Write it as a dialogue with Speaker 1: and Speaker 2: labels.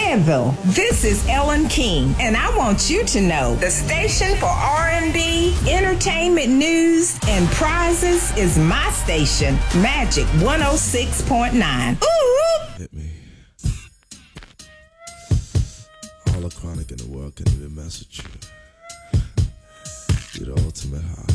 Speaker 1: Fayetteville. This is Ellen King, and I want you to know the station for R&B, entertainment news, and prizes is my station, Magic 106.9. Ooh!
Speaker 2: Hit me. All the chronic in the world can even mess with you. You're the ultimate high.